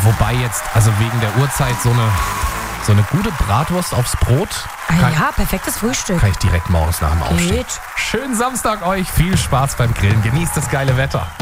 Wobei jetzt, also wegen der Uhrzeit, so eine gute Bratwurst aufs Brot. Ja, perfektes Frühstück. Kann ich direkt morgens nach dem Aufstehen. Geht. Schönen Samstag euch, viel Spaß beim Grillen, genießt das geile Wetter.